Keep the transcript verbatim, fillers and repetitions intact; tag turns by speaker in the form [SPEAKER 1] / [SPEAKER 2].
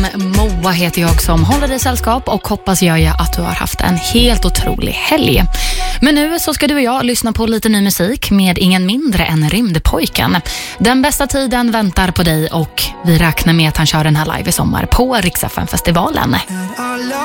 [SPEAKER 1] Moa heter jag som håller dig sällskap och hoppas jag att du har haft en helt otrolig helg. Men nu så ska du och jag lyssna på lite ny musik med ingen mindre än Rymdpojken. Den bästa tiden väntar på dig och vi räknar med att han kör den här live i sommar på Rix F M-festivalen.